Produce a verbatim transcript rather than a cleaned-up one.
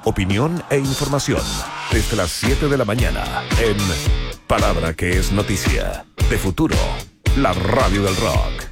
opinión e información. Desde las siete de la mañana en Palabra que es Noticia. De Futuro, la radio del rock.